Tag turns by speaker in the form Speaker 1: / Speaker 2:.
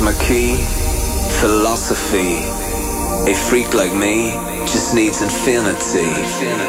Speaker 1: key, philosophy. A freak like me just needs infinity.